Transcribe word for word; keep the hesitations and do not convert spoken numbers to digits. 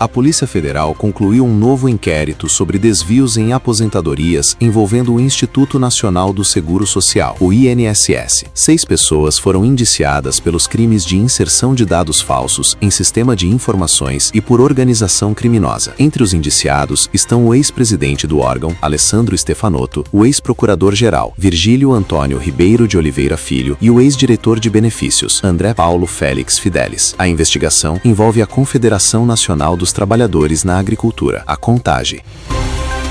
A Polícia Federal concluiu um novo inquérito sobre desvios em aposentadorias envolvendo o Instituto Nacional do Seguro Social, o I N S S. Seis pessoas foram indiciadas pelos crimes de inserção de dados falsos em sistema de informações e por organização criminosa. Entre os indiciados estão o ex-presidente do órgão, Alessandro Stefanotto, o ex-procurador-geral, Virgílio Antônio Ribeiro de Oliveira Filho, e o ex-diretor de benefícios, André Paulo Félix Fidelis. A investigação envolve a Confederação Nacional dos Trabalhadores na Agricultura, a CONTAGE.